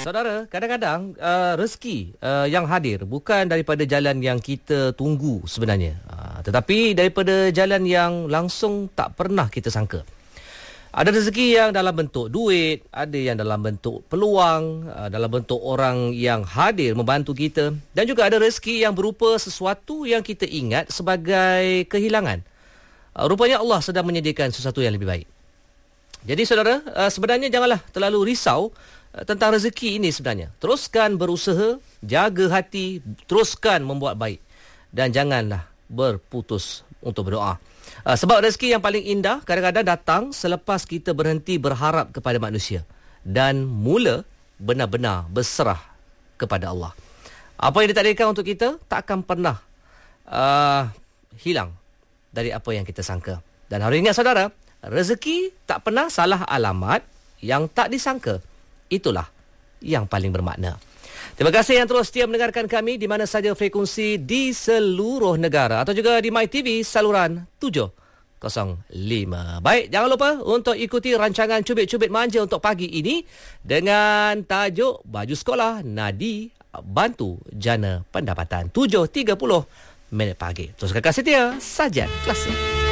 Saudara, kadang-kadang rezeki yang hadir bukan daripada jalan yang kita tunggu sebenarnya, tetapi daripada jalan yang langsung tak pernah kita sangka. Ada rezeki yang dalam bentuk duit, ada yang dalam bentuk peluang, dalam bentuk orang yang hadir membantu kita, dan juga ada rezeki yang berupa sesuatu yang kita ingat sebagai kehilangan. Rupanya Allah sedang menyediakan sesuatu yang lebih baik. Jadi saudara, sebenarnya janganlah terlalu risau tentang rezeki ini sebenarnya. Teruskan berusaha, jaga hati, teruskan membuat baik. Dan janganlah berputus untuk berdoa. Sebab rezeki yang paling indah kadang-kadang datang selepas kita berhenti berharap kepada manusia dan mula benar-benar berserah kepada Allah. Apa yang ditakdirkan untuk kita tak akan pernah hilang dari apa yang kita sangka. Dan harus ingat saudara, rezeki tak pernah salah alamat yang tak disangka. Itulah yang paling bermakna. Terima kasih yang terus setia mendengarkan kami di mana saja frekuensi di seluruh negara atau juga di MyTV saluran 705. Baik, jangan lupa untuk ikuti rancangan Cubit-Cubit Manja untuk pagi ini dengan tajuk Baju Sekolah Nadi Bantu Jana Pendapatan 7.30 minit pagi. Teruskan kasih setia Sajian Klasik.